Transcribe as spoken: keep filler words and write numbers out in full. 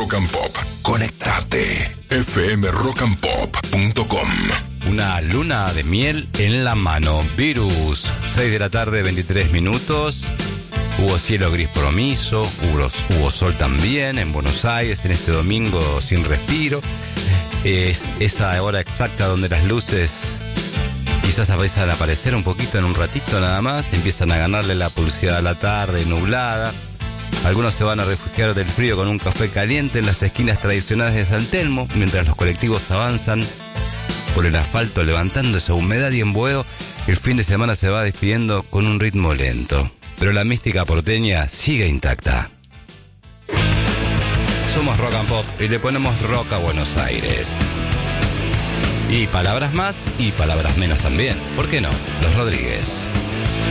Rock and Pop. Conectate. f m rock and pop punto com. Una luna de miel en la mano. Virus. seis de la tarde, veintitrés minutos. Hubo cielo gris promiso. Hubo, hubo sol también en Buenos Aires en este domingo sin respiro. Es esa hora exacta donde las luces quizás empiezan a aparecer un poquito en un ratito nada más. Empiezan a ganarle la pulsada a la tarde nublada. Algunos se van a refugiar del frío con un café caliente en las esquinas tradicionales de San Telmo, mientras los colectivos avanzan por el asfalto levantando esa humedad y embueo. El fin de semana se va despidiendo con un ritmo lento, pero la mística porteña sigue intacta. Somos Rock and Pop y le ponemos rock a Buenos Aires. Y palabras más y palabras menos también. ¿Por qué no? Los Rodríguez.